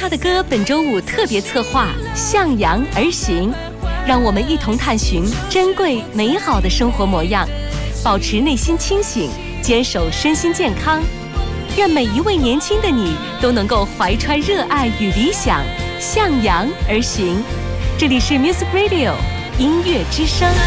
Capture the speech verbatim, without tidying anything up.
他的歌本周五特别策划《向阳而行》，让我们一同探寻珍贵美好的生活模样，保持内心清醒，坚守身心健康。愿每一位年轻的你都能够怀揣热爱与理想，向阳而行。这里是 Music Radio 音乐之声。